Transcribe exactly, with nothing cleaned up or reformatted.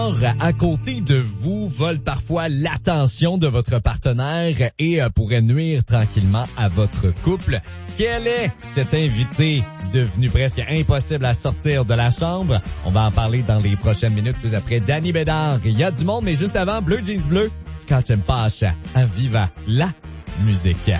À côté de vous vole parfois l'attention de votre partenaire et pourrait nuire tranquillement à votre couple. Quel est cet invité devenu presque impossible à sortir de la chambre? On va en parler dans les prochaines minutes, juste après Danny Bédard. Il y a du monde, mais juste avant, Bleu Jeans Bleu, Scotch and Posh, à Viva la musique.